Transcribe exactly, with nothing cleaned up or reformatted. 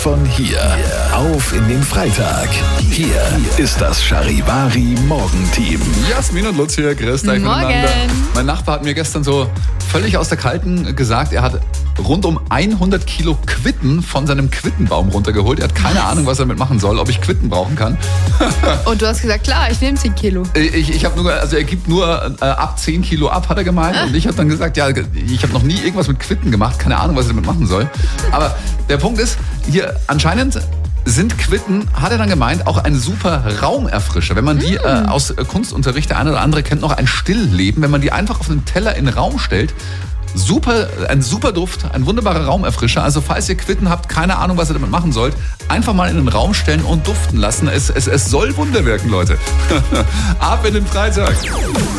Von hier auf in den Freitag. Hier ist das Charivari Morgenteam. Jasmin und Lutz hier, grüßt euch miteinander. Mein Nachbar hat mir gestern so völlig aus der Kalten gesagt, er hat rund um hundert Kilo Quitten von seinem Quittenbaum runtergeholt. Er hat keine was? Ahnung, was er damit machen soll, ob ich Quitten brauchen kann. Und du hast gesagt, klar, ich nehme zehn Kilo. Ich, ich habe nur, also er gibt nur äh, ab zehn Kilo ab, hat er gemeint. Ah. Und ich habe dann gesagt, ja, ich habe noch nie irgendwas mit Quitten gemacht, keine Ahnung, was er damit machen soll. Aber der Punkt ist, hier anscheinend sind Quitten, hat er dann gemeint, auch ein super Raumerfrischer. Wenn man die mm. äh, aus Kunstunterricht, der eine oder andere kennt noch ein Stillleben, wenn man die einfach auf einen Teller in den Raum stellt, super, ein super Duft, ein wunderbarer Raumerfrischer. Also falls ihr Quitten habt, keine Ahnung, was ihr damit machen sollt, einfach mal in den Raum stellen und duften lassen. Es, es, es soll Wunder wirken, Leute. Ab in den Freitag.